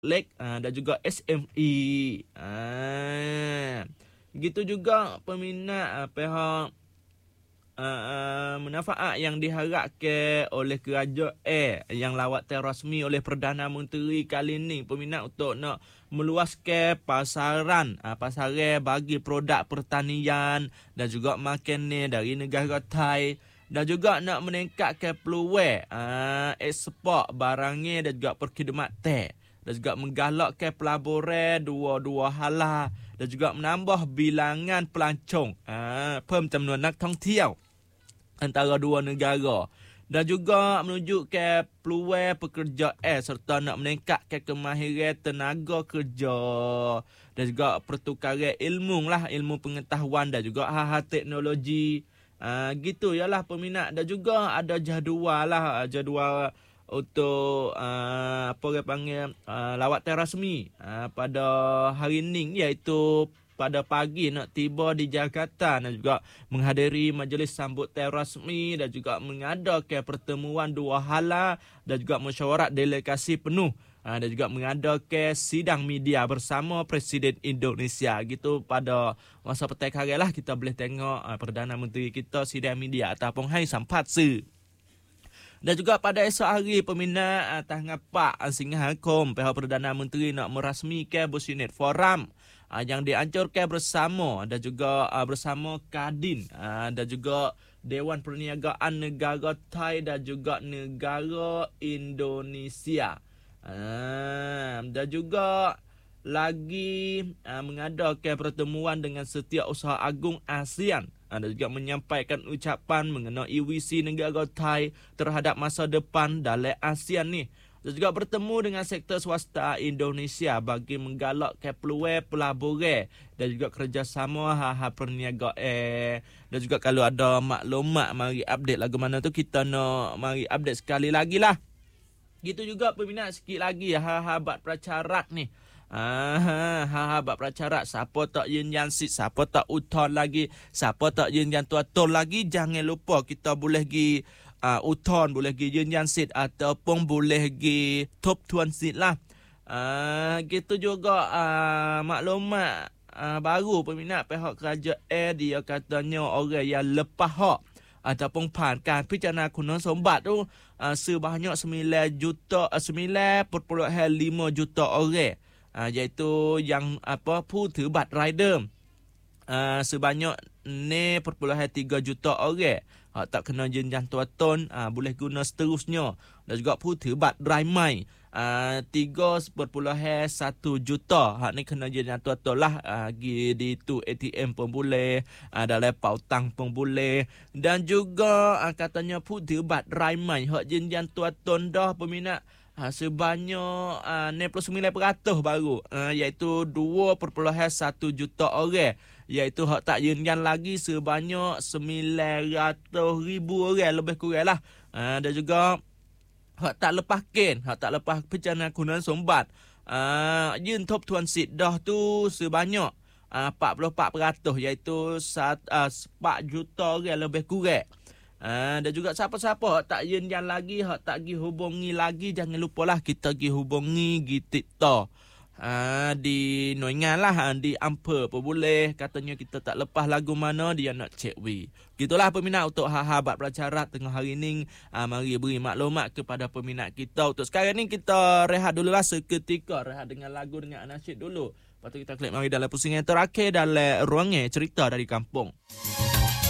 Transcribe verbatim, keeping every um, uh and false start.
Lek uh, dan juga S M E. Uh, begitu juga peminat uh, pihak uh, uh, manfaat yang diharapkan oleh kerajaan yang lawatan rasmi oleh Perdana Menteri kali ini, peminat untuk nak meluaskan pasaran uh, pasaran bagi produk pertanian dan juga makanan dari negara Thai, dan juga nak meningkatkan peluang uh, ekspor barangnya dan juga perkhidmatan, dan juga menggalakkan pelaburan dua-dua hala, dan juga menambah bilangan pelancong, uh, pemjamnuan nak tongtiau antara dua negara, dan juga menunjukkan peluang pekerjaan serta nak meningkatkan kemahiran tenaga kerja dan juga pertukaran ilmu lah, ilmu pengetahuan dan juga hal-hal teknologi. Uh, gitu yalah peminat, dan juga ada jadual lah, jadual untuk uh, apa orang panggil uh, lawatan rasmi uh, pada hari ini, iaitu pada pagi nak tiba di Jakarta dan juga menghadiri majlis sambutan rasmi dan juga mengadakan pertemuan dua hala dan juga mesyuarat delegasi penuh uh, dan juga mengadakan sidang media bersama Presiden Indonesia. Gitu pada masa petai hari lah kita boleh tengok uh, Perdana Menteri kita sidang media ataupun hai sampat se. Dan juga pada esok hari peminat uh, tanggal empat Singhakom, pihak Perdana Menteri nak merasmikan Business Forum uh, yang dianjurkan bersama dan juga uh, bersama Kadin uh, dan juga Dewan Perniagaan Negara Thai dan juga negara Indonesia. Uh, dan juga lagi uh, mengadakan pertemuan dengan Setiausaha Agung ASEAN dan juga menyampaikan ucapan mengenai visi negara Thai terhadap masa depan dalam ASEAN ni. Dan juga bertemu dengan sektor swasta Indonesia bagi menggalakkan peluang pelaburan dan juga kerjasama hal-hal perniagaan. Dan juga kalau ada maklumat mari update lagu mana tu, kita nak mari update sekali lagi lah. Gitu juga peminat sikit lagi hal-hal bab prasyarat ni. Ah, ha, ha, bab prasyarat, siapa tak yin yang sit, siapa tak uton lagi, siapa tak yin yang tuatul lagi, jangan lupa kita boleh gi uh, uton, boleh gi yin yang sit ataupun boleh gi top tuan sit lah. Ah, gitu juga uh, maklumat uh, baru peminat pihak kerajaan, dia katanya orang yang lepas hak ataupun panการพิจารณาคุณสมบัติtu uh, sebanyak sembilan juta uh, sembilan perpuluhan lima juta orang. Uh, iaitu yang apaผู้ถือบัตร rider uh, sebanyak enam perpuluhan tiga juta orang uh, tak kena jenjang tuaton uh, boleh guna seterusnya, dan jugaผู้ถือบัตร raya mai uh, tiga perpuluhan satu juta hak ni kena jenjang tuaton lah, uh, pergi di tu A T M pun boleh, uh, dalam pautang pun boleh, dan juga uh, katanya ผู้ถือบัตร raya mai hak jenjang tuaton dah peminat Ha, sebanyak uh, enam puluh sembilan peratus baru, uh, iaitu dua perpuluhan satu juta orang, iaitu hak tak jenjang lagi sebanyak sembilan ratus ribu orang lebih kurang lah. Uh, dan juga hak tak lepas ken, hak tak lepas perjalanan kunang sombat, uh, yin top tuan sit dah tu sebanyak uh, empat puluh empat peratus, iaitu sat, uh, empat juta orang lebih kurang. Ah, dan juga siapa-siapa hak tak jenjang lagi, hak tak pergi hubungi lagi, jangan lupalah kita pergi hubungi di TikTok. Ah, di Noingan lah, di Amper pun boleh. Katanya kita tak lepas lagu mana, dia nak check we. Gitulah peminat untuk hal-hal bab prasyarat tengah hari ni. Ah, mari beri maklumat kepada peminat kita. Untuk sekarang ni kita rehat dulu lah seketika. Rehat dengan lagu, dengan anasyid dulu. Lepas tu kita klik mari dalam pusingan terakhir dalam ruangnya cerita dari kampung.